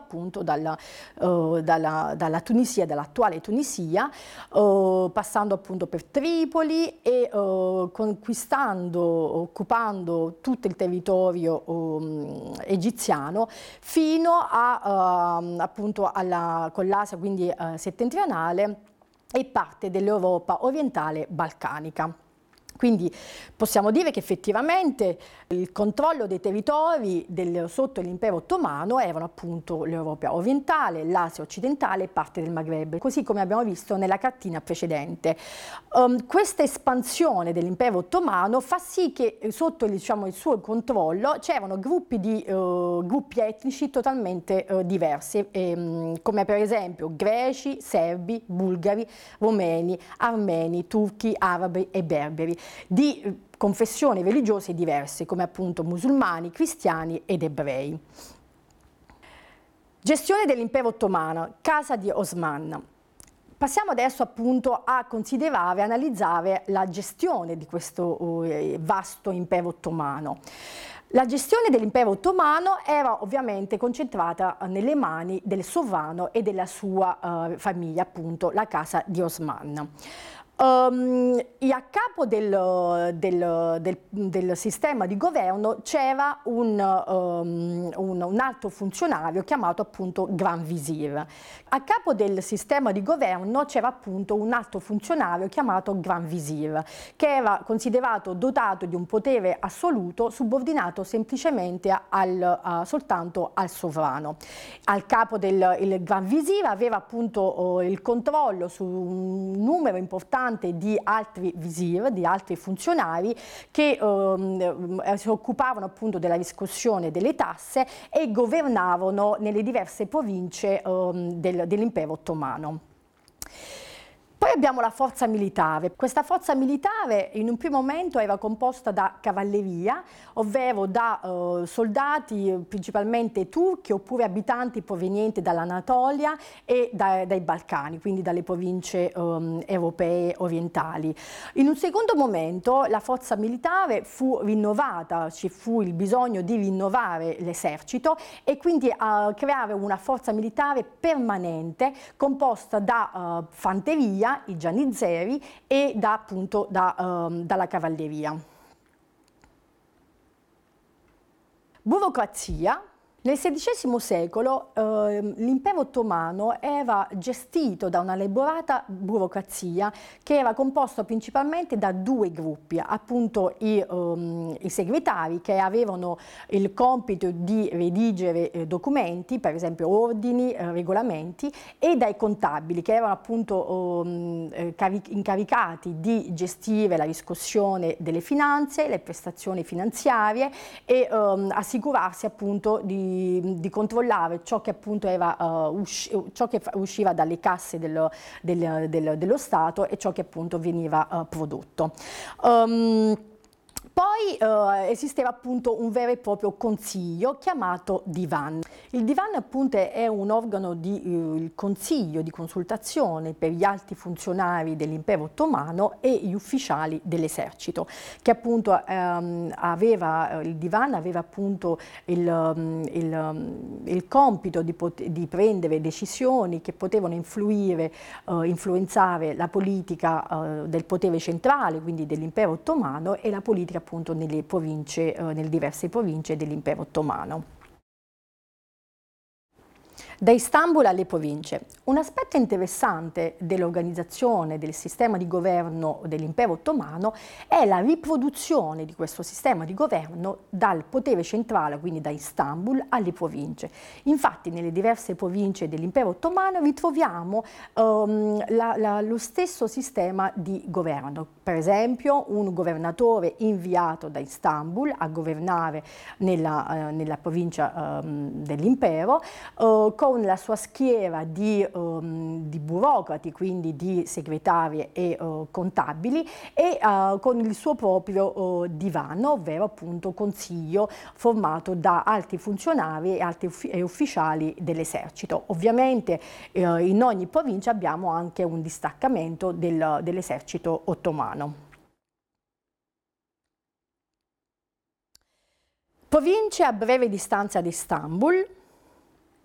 appunto dalla Tunisia, dall'attuale Tunisia, passando appunto per Tripoli e conquistando, occupando tutto il territorio egiziano fino appunto con l'Asia, quindi settentrionale, e parte dell'Europa orientale balcanica. Quindi possiamo dire che effettivamente il controllo dei territori sotto l'impero ottomano erano appunto l'Europa orientale, l'Asia occidentale e parte del Maghreb, così come abbiamo visto nella cartina precedente. Questa espansione dell'impero ottomano fa sì che sotto il suo controllo c'erano gruppi etnici totalmente diversi, come per esempio greci, serbi, bulgari, romeni, armeni, turchi, arabi e berberi, di confessioni religiose diverse, come appunto musulmani, cristiani ed ebrei. Gestione dell'impero ottomano, Casa di Osman. Passiamo adesso appunto a considerare, analizzare la gestione di questo vasto impero ottomano. La gestione dell'impero ottomano era ovviamente concentrata nelle mani del sovrano e della sua famiglia, appunto la Casa di Osman. A capo del sistema di governo c'era un alto funzionario chiamato appunto Gran Visir. A capo del sistema di governo c'era appunto un alto funzionario chiamato Gran Visir, che era considerato dotato di un potere assoluto, subordinato semplicemente soltanto al sovrano. Al capo il Gran Visir aveva appunto il controllo su un numero importante di altri visir, di altri funzionari che si occupavano appunto della riscossione delle tasse e governavano nelle diverse province dell'impero ottomano. Poi abbiamo la forza militare. Questa forza militare in un primo momento era composta da cavalleria, ovvero da soldati principalmente turchi oppure abitanti provenienti dall'Anatolia e dai Balcani, quindi dalle province europee orientali. In un secondo momento la forza militare fu rinnovata, ci fu il bisogno di rinnovare l'esercito e quindi creare una forza militare permanente composta da fanteria, i gianizzeri e appunto dalla cavalleria. Burocrazia. Nel XVI secolo l'impero ottomano era gestito da una elaborata burocrazia che era composta principalmente da due gruppi, appunto i segretari che avevano il compito di redigere documenti, per esempio ordini, regolamenti, e dai contabili che erano appunto incaricati di gestire la riscossione delle finanze, le prestazioni finanziarie e assicurarsi appunto di controllare ciò che appunto ciò che usciva dalle casse dello Stato e ciò che appunto veniva prodotto. Poi esisteva appunto un vero e proprio consiglio chiamato Divan. Il Divan appunto è un organo il consiglio di consultazione per gli alti funzionari dell'impero ottomano e gli ufficiali dell'esercito, che appunto il Divan aveva appunto il compito di prendere decisioni che potevano influenzare la politica del potere centrale, quindi dell'impero ottomano, e la politica appunto nelle diverse province dell'impero ottomano. Da Istanbul alle province. Un aspetto interessante dell'organizzazione del sistema di governo dell'impero ottomano è la riproduzione di questo sistema di governo dal potere centrale, quindi da Istanbul, alle province. Infatti nelle diverse province dell'impero ottomano ritroviamo lo stesso sistema di governo. Per esempio un governatore inviato da Istanbul a governare nella provincia dell'impero, con la sua schiera di burocrati, quindi di segretari e contabili, e con il suo proprio divano, ovvero appunto consiglio formato da alti funzionari e ufficiali dell'esercito. Ovviamente in ogni provincia abbiamo anche un distaccamento dell'esercito ottomano. Province a breve distanza da Istanbul.